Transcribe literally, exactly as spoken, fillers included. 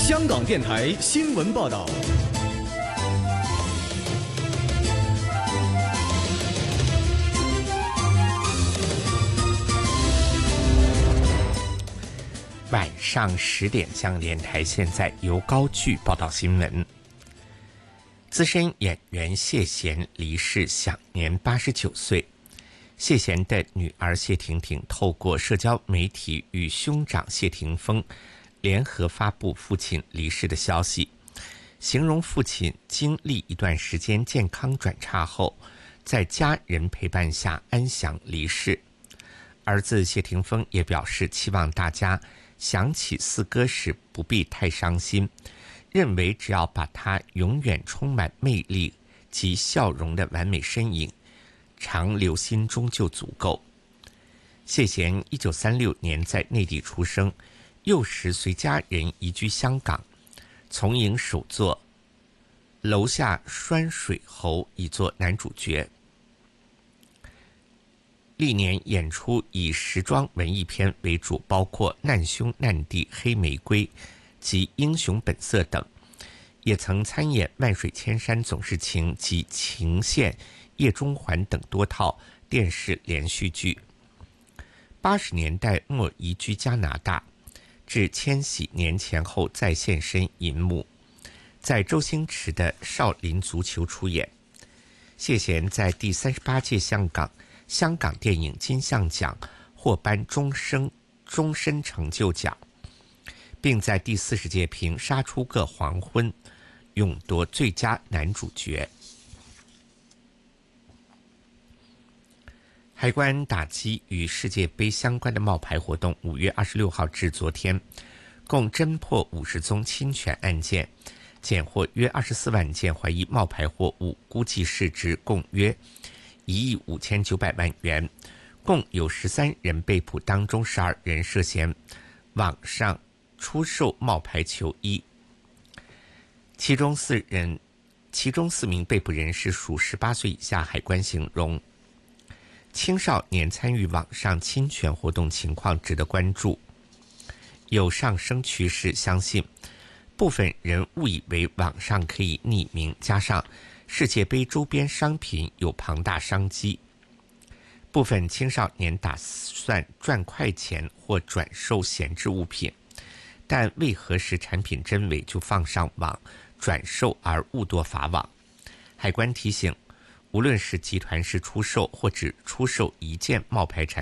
香港电台新闻报道。 晚上十点，香港电台现在由高炬报道新闻。资深演员谢贤离世，享年八十九岁。谢贤的女儿谢婷婷透过社交媒体与兄长谢霆锋联合发布父亲离世的消息，形容父亲经历一段时间健康转差后，在家人陪伴下安详离世。儿子谢霆锋也表示，期望大家想起四哥时不必太伤心，认为只要把他永远充满魅力及笑容的完美身影常留心中就足够。谢贤一九三六年在内地出生，幼时随家人移居香港，从影首作《楼下拴水猴》以作男主角，历年演出以时装文艺片为主，包括《难兄难弟》《黑玫瑰》及《英雄本色》等，也曾参演《万水千山总是情》及《情线》《夜中环》等多套电视连续剧。八十年代末移居加拿大，至千禧年前后再现身银幕，在周星驰的《少林足球》出演。谢贤在第三十八届香港香港电影金像奖获颁终身终身成就奖，并在第四十届凭《杀出个黄昏》勇夺最佳男主角。海关打击与世界杯相关的冒牌活动，五月二十六号至昨天，共侦破五十宗侵权案件，检获约二十四万件怀疑冒牌货物，估计市值共约一亿五千九百万元，共有十三人被捕，当中十二人涉嫌网上出售冒牌球衣，其中四人，其中四名被捕人士属十八岁以下。海关形容青少年参与网上侵权活动情况值得关注，有上升趋势，相信部分人误以为网上可以匿名，加上世界杯周边商品有庞大商机，部分青少年打算赚快钱或转售闲置物品，但未核实产品真伪就放上网转售而误堕法网。海关提醒，无论是集团式出售或只出售一件冒牌产